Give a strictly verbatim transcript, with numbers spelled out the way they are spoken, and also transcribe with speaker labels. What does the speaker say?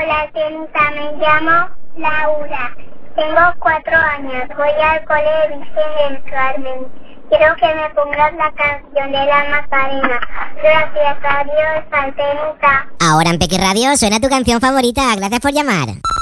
Speaker 1: Hola, Tenita, me llamo Laura. Tengo cuatro años. Voy al cole Virgen del Carmen. Quiero que me pongas la canción de la Macarena. Gracias, adiós, Tenita.
Speaker 2: Ahora en Peque Radio suena tu canción favorita. Gracias por llamar.